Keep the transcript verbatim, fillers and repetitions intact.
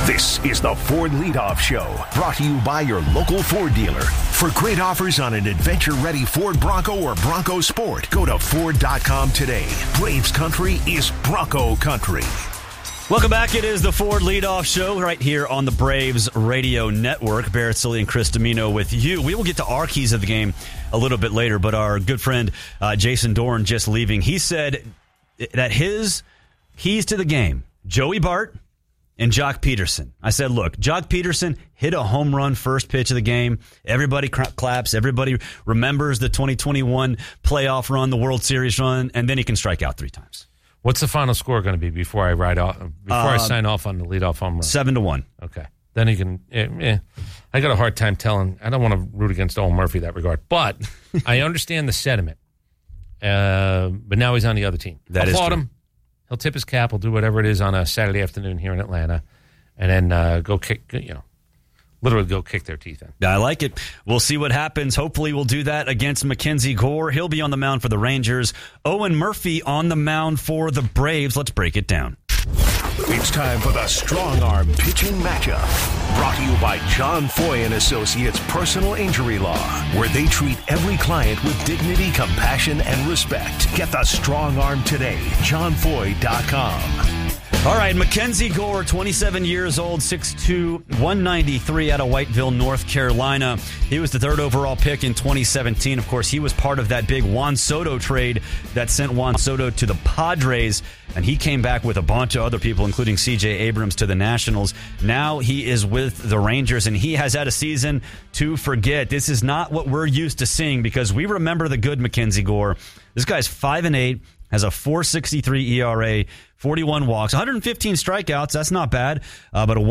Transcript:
This is the Ford Leadoff Show, brought to you by your local Ford dealer. For great offers on an adventure-ready Ford Bronco or Bronco Sport, go to Ford dot com today. Braves country is Bronco country. Welcome back. It is the Ford Leadoff Show right here on the Braves Radio Network. Barrett Silly and Chris Domino with you. We will get to our keys of the game a little bit later, but our good friend uh, Jason Dorn just leaving. He said that his keys to the game, Joey Bart and Jock Peterson. I said, look, Jock Peterson hit a home run first pitch of the game. Everybody claps. Everybody remembers the twenty twenty-one playoff run, the World Series run, and then he can strike out three times. What's the final score going to be before I ride off? Before uh, I sign off on the leadoff home run? Seven to one. Okay, then he can. Eh, eh. I got a hard time telling. I don't want to root against Owen Murphy in that regard, but I understand the sentiment. Uh, but now he's on the other team. That I'll is applaud true. him. He'll tip his cap. He'll do whatever it is on a Saturday afternoon here in Atlanta, and then uh, go kick. You know, literally go kick their teeth in. I like it. We'll see what happens. Hopefully we'll do that against Mackenzie Gore. He'll be on the mound for the Rangers. Owen Murphy on the mound for the Braves. Let's break it down. It's time for the Strong Arm Pitching Matchup. Brought to you by John Foy and Associates Personal Injury Law, where they treat every client with dignity, compassion, and respect. Get the Strong Arm today. john foy dot com. All right, Mackenzie Gore, twenty-seven years old, six two, one ninety-three out of Whiteville, North Carolina. He was the third overall pick in twenty seventeen. Of course, he was part of that big Juan Soto trade that sent Juan Soto to the Padres, and he came back with a bunch of other people, including C J Abrams, to the Nationals. Now he is with the Rangers, and he has had a season to forget. This is not what we're used to seeing because we remember the good Mackenzie Gore. This guy's five and eight. Has a four sixty-three E R A, forty-one walks, one hundred fifteen strikeouts. That's not bad, uh, but a